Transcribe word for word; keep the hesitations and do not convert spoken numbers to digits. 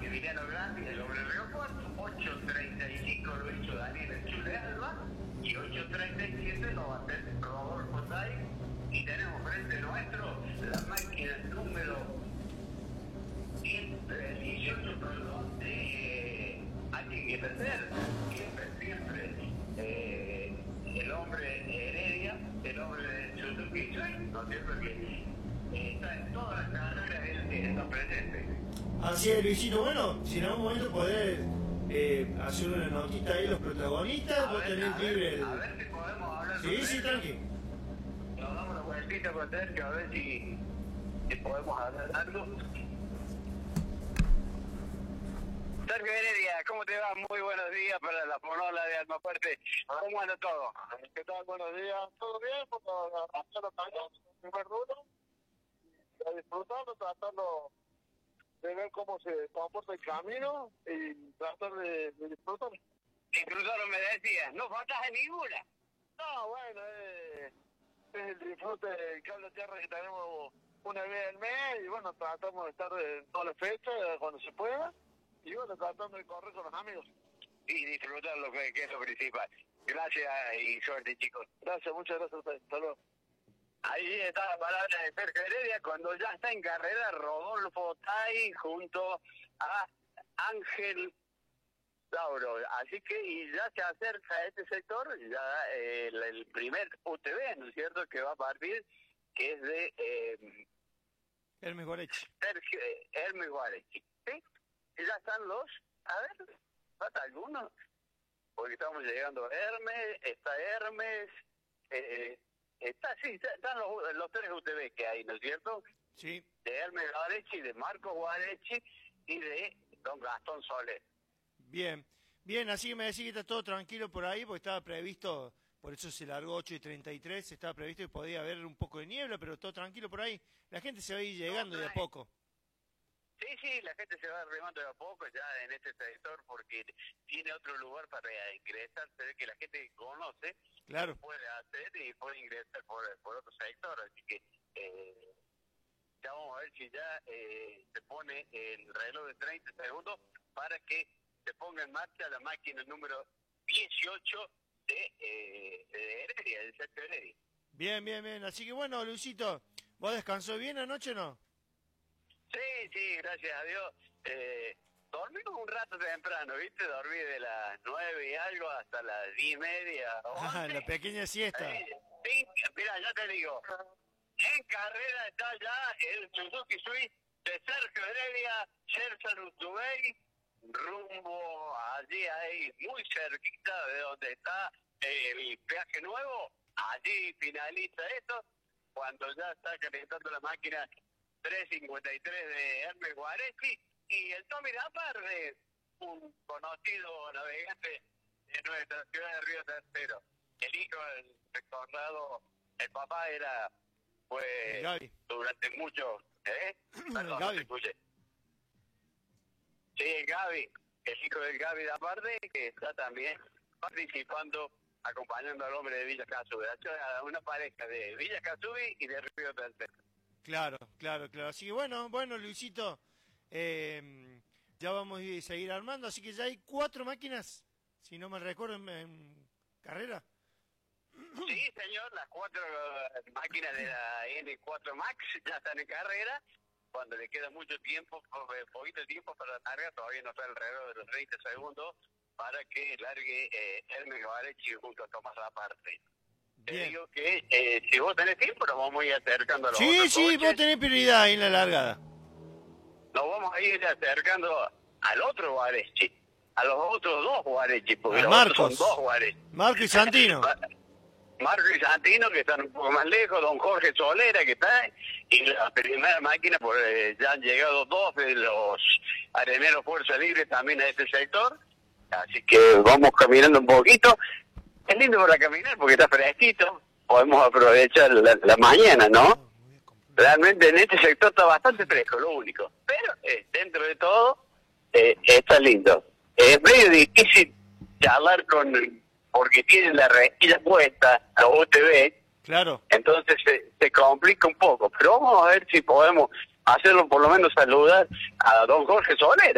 Emiliano Grandi, el hombre del aeropuerto, ocho treinta y cinco lo hizo Daniel el Chule Alba, y ocho treinta y siete lo va a hacer Rodolfo Tai, y tenemos frente nuestro la máquina número dieciocho, perdón, de Hay que perder, siempre, siempre, eh, el hombre Heredia, el hombre de Suzuki Sway, ¿no es cierto? Que eh, está en todas las carreras, él está presente. Así es, Luisito. Bueno, si en algún momento podés eh, hacer una notita ahí los protagonistas, vos tenés libre el... A ver si podemos hablar. Sí, sí, tranqui. Nos damos una vueltita con Sergio a ver si, si podemos hablar algo. Sergio Heredia, ¿cómo te va? Muy buenos días para la Fonola de Almafuerte. ¿Cómo anda todo? ¿Qué tal? Buenos días. ¿Todo bien? Pues haciendo tareas, primer duro, disfrutando, tratando de ver cómo se comporta el camino y tratar de, de disfrutar. Incluso me decías, no faltas en ninguna. No, bueno, eh, es el disfrute del cable tierra que tenemos una vez al mes y bueno, tratamos de estar en todas las fechas cuando se pueda y bueno, tratando de correr con los amigos. Y disfrutar lo que, que es lo principal. Gracias y suerte, chicos. Gracias, muchas gracias a ustedes. Hasta luego. Ahí está la palabra de Sergio Heredia cuando ya está en carrera Rodolfo Tai junto a Ángel Lauro. Así que y ya se acerca a este sector ya eh, el, el primer U T V, ¿no es cierto?, que va a partir, que es de eh, Hermes Guarechi. Sergio eh, Hermes Guarechi. ¿Sí? Y ya están los, a ver, ¿falta alguno? Porque estamos llegando a Hermes, está Hermes, eh, Está, sí, están los, los tres U T V que hay, ¿no es cierto? Sí. De Hermes Guarechi, de Marcos Guarechi y de don Gastón Soler. Bien, bien, así que me decís que está todo tranquilo por ahí, porque estaba previsto, por eso se largó ocho y treinta y tres, estaba previsto que podía haber un poco de niebla, pero todo tranquilo por ahí. La gente se va a ir llegando de a poco. Sí, sí, la gente se va remando de a poco ya en este sector porque tiene otro lugar para ingresar, se ve que la gente conoce, claro, puede hacer y puede ingresar por, por otro sector, así que eh, ya vamos a ver si ya eh, se pone el reloj de treinta segundos para que se ponga en marcha la máquina número dieciocho de, eh, de Heredia, del Sergio Heredia. Bien, bien, bien, así que bueno, Luisito, ¿vos descansó bien anoche o no? Sí, sí, gracias a Dios. Eh, dormí un rato temprano, ¿viste? Dormí de las nueve y algo hasta las diez y media. Ah, la pequeña siesta. Eh, sí, mira, ya te digo, en carrera está ya el Suzuki Swift de Sergio Heredia, Shersan Utubey, rumbo allí, ahí, muy cerquita de donde está eh, el peaje nuevo. Allí finaliza esto, cuando ya está calentando la máquina tres cincuenta y tres de Hermes Guarechi y el Tommy Laparde, un conocido navegante de nuestra ciudad de Río Tercero. El hijo del recordado, el papá era, pues, Gaby. durante mucho, ¿eh? Perdón, Gaby. no te escuché. Sí, el Gaby, el hijo del Gaby Laparde, que está también participando, acompañando al hombre de Villa Casubi. Una pareja de Villa Casubi y de Río Tercero. Claro, claro, claro. Así que bueno, bueno, Luisito, eh, ya vamos a seguir armando. Así que ya hay cuatro máquinas, si no me recuerdo, en, en carrera. Sí, señor, las cuatro uh, máquinas de la N cuatro Max ya están en carrera. Cuando le queda mucho tiempo, poquito tiempo para la larga, todavía no está alrededor de los treinta segundos para que largue eh, Hermes Guarechi junto a Tomás Laparde. Te Bien. digo que eh, si vos tenés tiempo nos vamos a ir acercando a los Sí, otros sí, coches. vos tenés prioridad ahí en la largada. Nos vamos a ir acercando al otro Guarechi, a los otros dos Guarechi, porque A los Marcos. otros son dos Guarechi. Marco y Santino. Marco y Santino, que están un poco más lejos, don Jorge Solera, que está, y la primera máquina, pues eh, ya han llegado dos de los areneros Fuerza Libre también a este sector, así que vamos caminando un poquito. Es lindo para caminar porque está fresquito, podemos aprovechar la, la mañana, ¿no? Realmente en este sector está bastante fresco, lo único, pero eh, dentro de todo eh, está lindo. Es medio difícil charlar con... porque tienen la rejilla puesta, los U T V, Claro. entonces se, se complica un poco, pero vamos a ver si podemos hacerlo, por lo menos saludar a don Jorge Solera.